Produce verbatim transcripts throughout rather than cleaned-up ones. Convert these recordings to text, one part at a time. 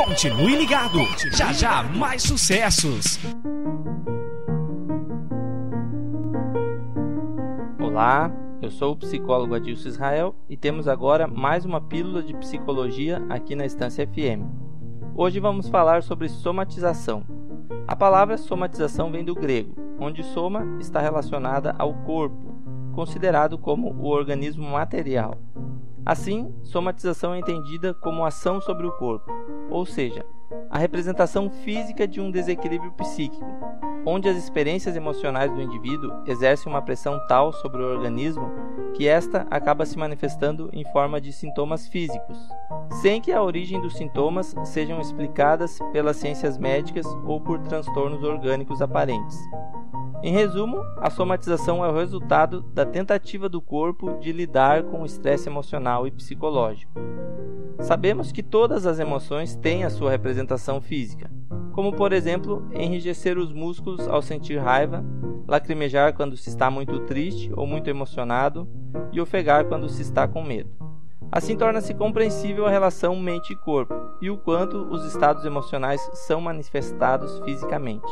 Continue ligado, já já mais sucessos. Olá, eu sou o psicólogo Adilson Israel e temos agora mais uma pílula de psicologia aqui na Estância F M. Hoje vamos falar sobre somatização. A palavra somatização vem do grego, onde soma está relacionada ao corpo, considerado como o organismo material. Assim, somatização é entendida como ação sobre o corpo, ou seja, a representação física de um desequilíbrio psíquico, onde as experiências emocionais do indivíduo exercem uma pressão tal sobre o organismo que esta acaba se manifestando em forma de sintomas físicos, sem que a origem dos sintomas sejam explicadas pelas ciências médicas ou por transtornos orgânicos aparentes. Em resumo, a somatização é o resultado da tentativa do corpo de lidar com o estresse emocional e psicológico. Sabemos que todas as emoções têm a sua representação física, como por exemplo, enrijecer os músculos ao sentir raiva, lacrimejar quando se está muito triste ou muito emocionado e ofegar quando se está com medo. Assim torna-se compreensível a relação mente e corpo e o quanto os estados emocionais são manifestados fisicamente.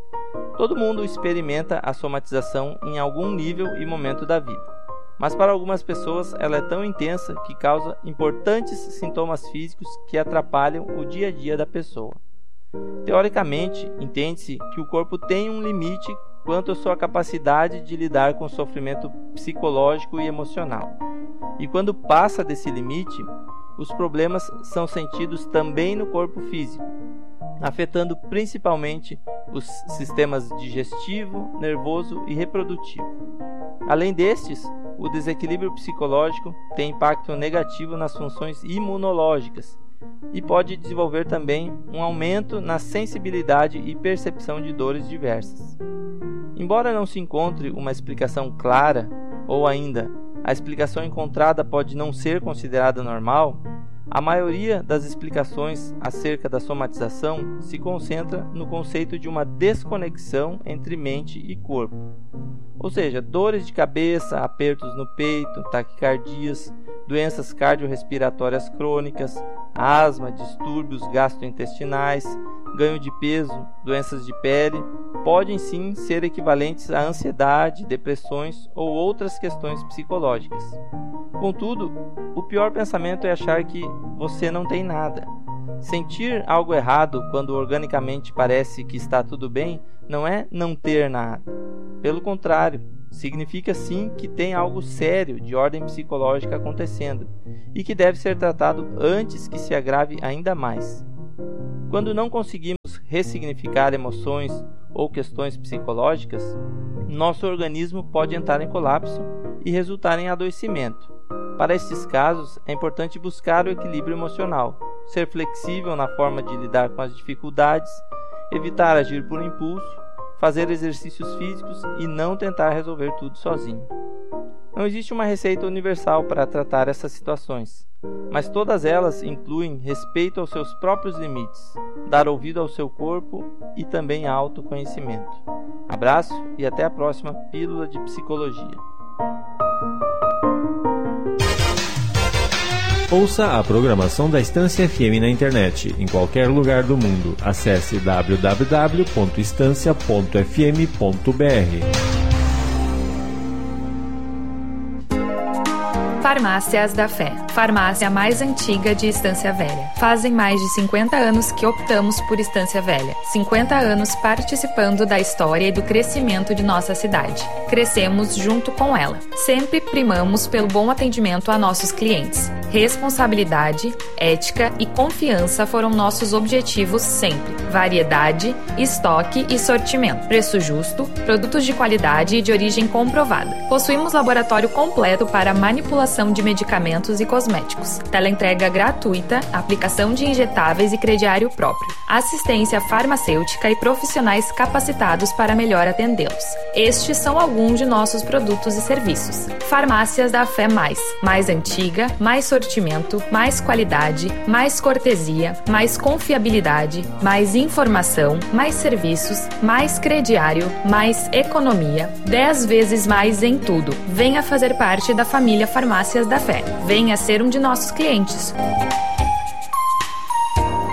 Todo mundo experimenta a somatização em algum nível e momento da vida, mas para algumas pessoas ela é tão intensa que causa importantes sintomas físicos que atrapalham o dia a dia da pessoa. Teoricamente, entende-se que o corpo tem um limite quanto à sua capacidade de lidar com o sofrimento psicológico e emocional. E quando passa desse limite, os problemas são sentidos também no corpo físico, afetando principalmente os sistemas digestivo, nervoso e reprodutivo. Além destes, o desequilíbrio psicológico tem impacto negativo nas funções imunológicas e pode desenvolver também um aumento na sensibilidade e percepção de dores diversas. Embora não se encontre uma explicação clara, ou ainda a explicação encontrada pode não ser considerada normal, a maioria das explicações acerca da somatização se concentra no conceito de uma desconexão entre mente e corpo. Ou seja, dores de cabeça, apertos no peito, taquicardias, doenças cardiorrespiratórias crônicas, asma, distúrbios gastrointestinais, ganho de peso, doenças de pele, podem sim ser equivalentes a ansiedade, depressões ou outras questões psicológicas. Contudo, o pior pensamento é achar que você não tem nada. Sentir algo errado quando organicamente parece que está tudo bem não é não ter nada. Pelo contrário, significa sim que tem algo sério de ordem psicológica acontecendo e que deve ser tratado antes que se agrave ainda mais. Quando não conseguimos ressignificar emoções ou questões psicológicas, nosso organismo pode entrar em colapso e resultar em adoecimento. Para estes casos, é importante buscar o equilíbrio emocional, ser flexível na forma de lidar com as dificuldades, evitar agir por impulso, fazer exercícios físicos e não tentar resolver tudo sozinho. Não existe uma receita universal para tratar essas situações, mas todas elas incluem respeito aos seus próprios limites, dar ouvido ao seu corpo e também autoconhecimento. Abraço e até a próxima Pílula de Psicologia. Ouça a programação da Estância F M na internet, em qualquer lugar do mundo. Acesse w w w ponto estância ponto f m ponto b r. Farmácias da Fé, farmácia mais antiga de Estância Velha. Fazem mais de cinquenta anos que optamos por Estância Velha. cinquenta anos participando da história e do crescimento de nossa cidade. Crescemos junto com ela. Sempre primamos pelo bom atendimento a nossos clientes. Responsabilidade, ética e confiança foram nossos objetivos sempre. Variedade, estoque e sortimento. Preço justo, produtos de qualidade e de origem comprovada. Possuímos laboratório completo para manipulação de medicamentos e cosméticos. Teleentrega gratuita, aplicação de injetáveis e crediário próprio. Assistência farmacêutica e profissionais capacitados para melhor atendê-los. Estes são alguns de nossos produtos e serviços. Farmácias da Fé Mais. Mais antiga, mais sortimento, mais qualidade, mais cortesia, mais confiabilidade, mais informação, mais serviços, mais crediário, mais economia. dez vezes mais em tudo. Venha fazer parte da família Farmácias da Fé. Venha ser um de nossos clientes.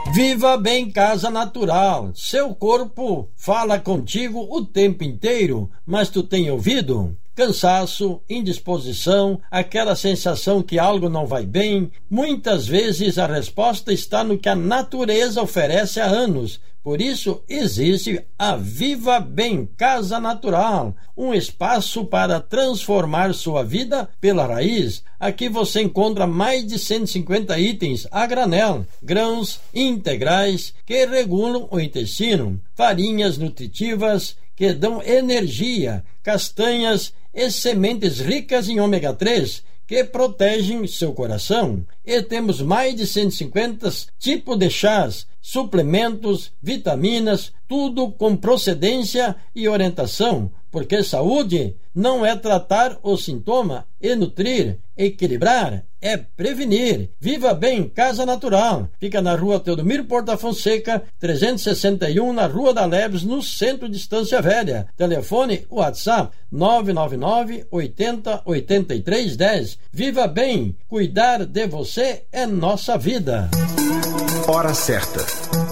Viva Bem Casa Natural. Seu corpo fala contigo o tempo inteiro, mas tu tem ouvido? Cansaço, indisposição, aquela sensação que algo não vai bem. Muitas vezes a resposta está no que a natureza oferece há anos. Por isso existe a Viva Bem Casa Natural, um espaço para transformar sua vida pela raiz. Aqui você encontra mais de cento e cinquenta itens a granel, grãos integrais que regulam o intestino, farinhas nutritivas que dão energia, castanhas e sementes ricas em ômega três que protegem seu coração. E temos mais de cento e cinquenta tipos de chás, suplementos, vitaminas, tudo com procedência e orientação, porque saúde não é tratar o sintoma e nutrir, equilibrar, é prevenir. Viva Bem Casa Natural. Fica na rua Teodomiro Porta Fonseca, trezentos e sessenta e um, na Rua da Leves, no centro de Estância Velha. Telefone WhatsApp nove nove nove, oitenta, oitenta e três, dez. Viva Bem, cuidar de você é nossa vida. Hora certa.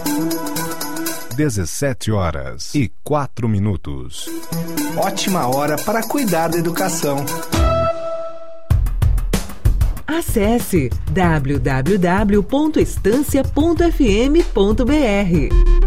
dezessete horas e quatro minutos. Ótima hora para cuidar da educação. Acesse w w w ponto estância ponto f m ponto b r.